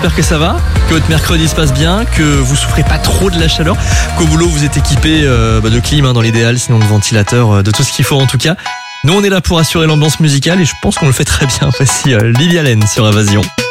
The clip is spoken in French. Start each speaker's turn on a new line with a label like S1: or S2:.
S1: j'espère que ça va, que votre mercredi se passe bien, que vous souffrez pas trop de la chaleur, qu'au boulot vous êtes équipé de clim dans l'idéal, sinon de ventilateur, de tout ce qu'il faut en tout cas. Nous on est là pour assurer l'ambiance musicale et je pense qu'on le fait très bien. Voici Lily Allen sur Invasion.